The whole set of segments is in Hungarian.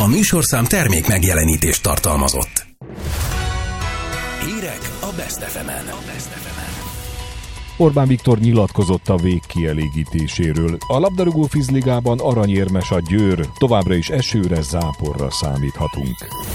műsorszám termék megjelenítést tartalmazott. Hírek a Best FM-en. Orbán Viktor nyilatkozott a végkielégítéséről. A labdarúgó vízligában aranyérmes a Győr, továbbra is esőre, záporra számíthatunk.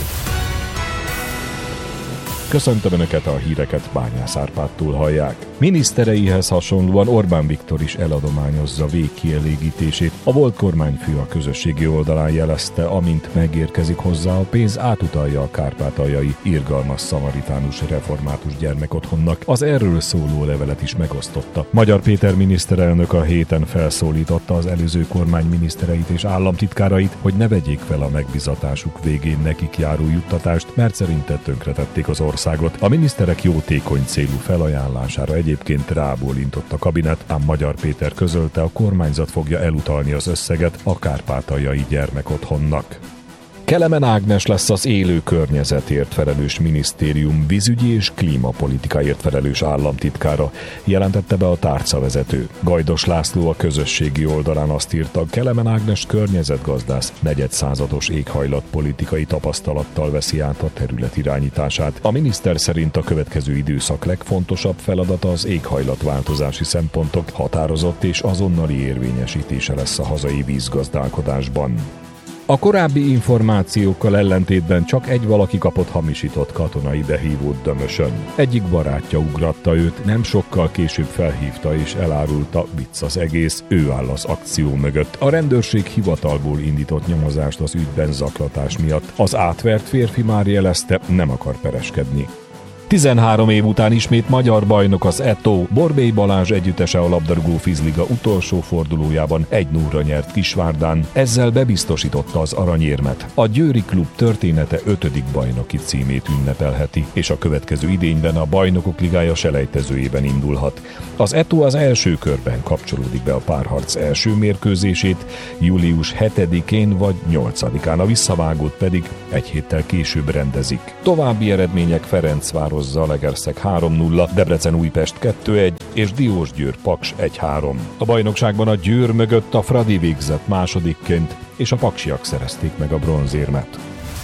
Köszöntöm Önöket, a híreket Bányász Árpádtól hallják. Minisztereihez hasonlóan Orbán Viktor is eladományozza végkielégítését. A volt kormányfő a közösségi oldalán jelezte, amint megérkezik hozzá a pénz, átutalja a kárpátaljai irgalmas szamaritánus református gyermekotthonnak. Az erről szóló levelet is megosztotta. Magyar Péter miniszterelnök a héten felszólította az előző kormány minisztereit és államtitkárait, hogy ne vegyék fel a megbizatásuk végén nekik járó juttatást, mert szerinte tönkretették az országot. A miniszterek jótékony célú felajánlására egyébként rábólintott a kabinet, ám Magyar Péter közölte, a kormányzat fogja elutalni az összeget a kárpátaljai gyermekotthonnak. Kelemen Ágnes lesz az élő környezetért felelős minisztérium vízügyi és klímapolitikáért felelős államtitkára, jelentette be a tárcavezető. Gajdos László a közösségi oldalán azt írta, Kelemen Ágnes környezetgazdász negyedszázados éghajlatpolitikai tapasztalattal veszi át a terület irányítását. A miniszter szerint a következő időszak legfontosabb feladata az éghajlatváltozási szempontok határozott és azonnali érvényesítése lesz a hazai vízgazdálkodásban. A korábbi információkkal ellentétben csak egy valaki kapott hamisított katonai behívót Dömösön. Egyik barátja ugratta őt, nem sokkal később felhívta és elárulta, vicc az egész, ő áll az akció mögött. A rendőrség hivatalból indított nyomozást az ügyben zaklatás miatt. Az átvert férfi már jelezte, nem akar pereskedni. 13 év után ismét magyar bajnok az Eto. Borbély Balázs együttese a labdarúgó vízliga utolsó fordulójában 1-0-ra nyert Kisvárdán, ezzel bebiztosította az aranyérmet. A győri klub története 5. bajnoki címét ünnepelheti, és a következő idényben a Bajnokok Ligája selejtezőjében indulhat. Az Eto az első körben kapcsolódik be a párharc első mérkőzését, július 7-én vagy 8-án, a visszavágót pedig egy héttel később rendezik. További eredmények: Ferencváros Zalaegerszeg 3-0, Debrecen-Újpest 2-1 és Diósgyőr-Paks 1-3. A bajnokságban a Győr mögött a Fradi végzett másodikként, és a paksiak szerezték meg a bronzérmet.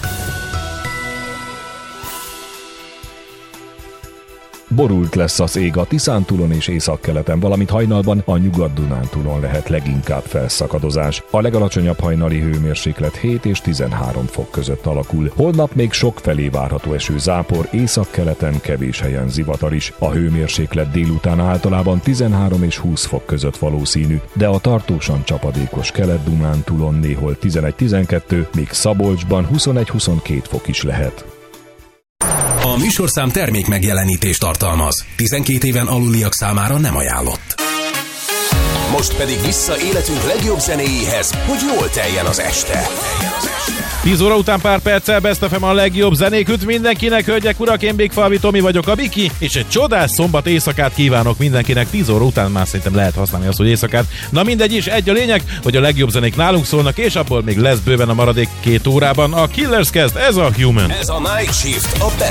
Borult lesz az ég a Tiszántúlon és északkeleten, valamint hajnalban a Nyugat-Dunántúlon lehet leginkább felszakadozás. A legalacsonyabb hajnali hőmérséklet 7 és 13 fok között alakul. Holnap még sokfelé várható eső, zápor, északkeleten kevés helyen zivatar is. A hőmérséklet délután általában 13 és 20 fok között valószínű, de a tartósan csapadékos Kelet-Dunántúlon néhol 11-12, míg Szabolcsban 21-22 fok is lehet. A műsorszám termék megjelenítést tartalmaz. 12 éven aluliak számára nem ajánlott. Most pedig vissza életünk legjobb zenéjéhez, hogy jól teljen az este. 10 óra után pár perccel Best FM a legjobb zenék üt mindenkinek, hölgyek, urak, én Bigfalvi Tomi vagyok, a Biki, és egy csodás szombat éjszakát kívánok mindenkinek. 10 óra után már szerintem lehet használni azt, hogy éjszakát. Na mindegy is, egy a lényeg, hogy a legjobb zenék nálunk szólnak, és abból még lesz bőven a maradék 2 órában. A Killers kezd, ez a Human. Ez a Night Shift, a Best